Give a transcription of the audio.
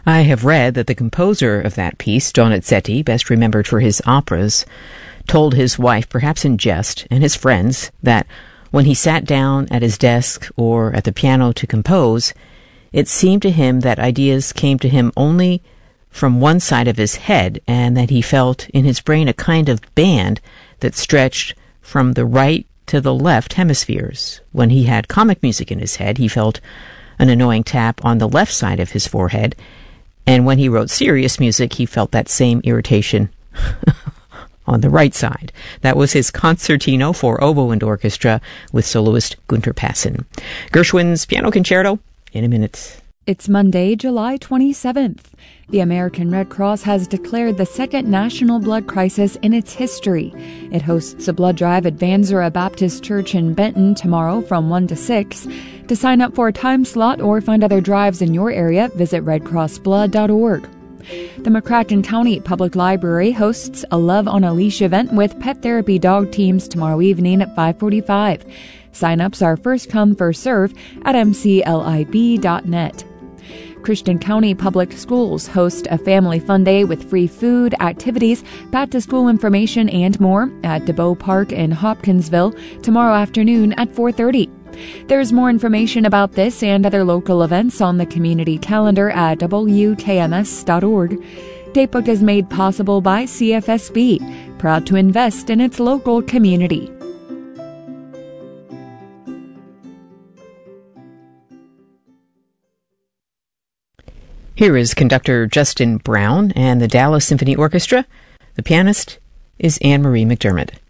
I have read that the composer of that piece, Donizetti, best remembered for his operas, told his wife, perhaps in jest, and his friends, that when he sat down at his desk or at the piano to compose, it seemed to him that ideas came to him only from one side of his head, and that he felt in his brain a kind of band that stretched from the right to the left hemispheres. When he had comic music in his head, he felt an annoying tap on the left side of his forehead, and when he wrote serious music, he felt that same irritation on the right side. That was his concertino for oboe and orchestra with soloist Gunter Passen. Gershwin's Piano Concerto in a minute. It's Monday, July 27th. The American Red Cross has declared the second national blood crisis in its history. It hosts a blood drive at Vanzura Baptist Church in Benton tomorrow from 1 to 6. To sign up for a time slot or find other drives in your area, visit redcrossblood.org. The McCracken County Public Library hosts a Love on a Leash event with pet therapy dog teams tomorrow evening at 5:45. Sign-ups are first come, first serve at mclib.net. Christian County Public Schools host a family fun day with free food, activities, back-to-school information, and more at DeBow Park in Hopkinsville tomorrow afternoon at 4:30. There's more information about this and other local events on the community calendar at wkms.org. Datebook is made possible by CFSB, proud to invest in its local community. Here is conductor Justin Brown and the Dallas Symphony Orchestra. The pianist is Anne-Marie McDermott.